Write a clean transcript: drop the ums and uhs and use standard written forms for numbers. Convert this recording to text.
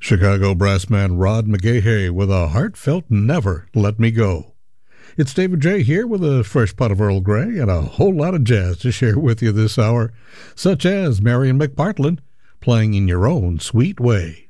Chicago brass man Rod McGahey with a heartfelt Never Let Me Go. It's David J. here with a fresh pot of Earl Grey and a whole lot of jazz to share with you this hour, such as Marion McPartlin playing In Your Own Sweet Way.